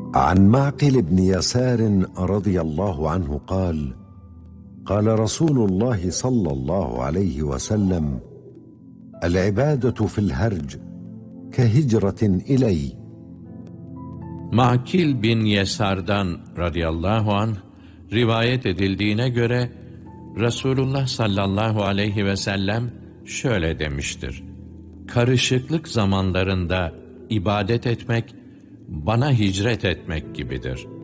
عن معقل بن يسار رضي الله عنه قال: قال رسول الله صلى الله عليه وسلم: العبادة في الهرج كهجرة إلي. Makil bin Yesar'dan radıyallahu anh rivayet edildiğine göre Resulullah sallallahu aleyhi ve sellem şöyle demiştir: karışıklık zamanlarında ibadet etmek, bana hicret etmek gibidir.